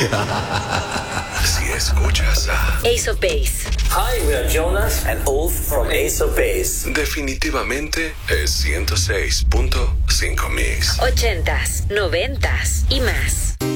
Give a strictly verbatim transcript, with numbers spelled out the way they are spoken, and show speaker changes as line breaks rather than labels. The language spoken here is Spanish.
Si escuchas a
Ace of Base.
Hi, we are Jonas and Ulf from Ace of Base.
definitivamente es ciento seis punto cinco Mix.
Ochentas, noventas y más.